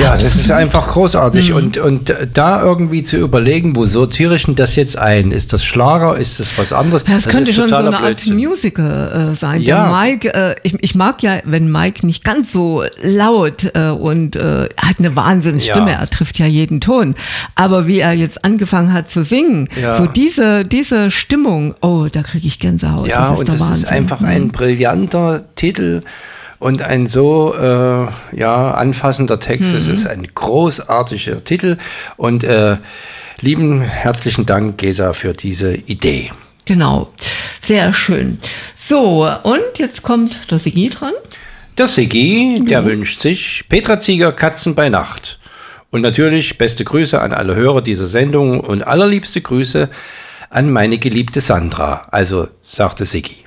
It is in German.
Ja, das ist einfach großartig. Und da irgendwie zu überlegen, wo sortiere ich denn das jetzt ein? Ist das Schlager? Ist das was anderes? Das könnte schon so eine Art Blödsinn. Musical sein. Ja. Der Mike, ich mag ja, wenn Mike nicht ganz so laut und hat eine Wahnsinnsstimme, Ja. er trifft ja jeden Ton. Aber wie er jetzt angefangen hat zu singen, so diese Stimmung, oh, da kriege ich Gänsehaut. Ja, das ist und der das Wahnsinn. ist einfach ein brillanter Titel und ein so anfassender Text. Es ist ein großartiger Titel und lieben herzlichen Dank, Gesa, für diese Idee. Genau, sehr schön. So, und jetzt kommt der Sigi dran. Der Sigi, der wünscht sich Petra Zieger, Katzen bei Nacht. Und natürlich beste Grüße an alle Hörer dieser Sendung und allerliebste Grüße an meine geliebte Sandra. Also, sagte Sigi.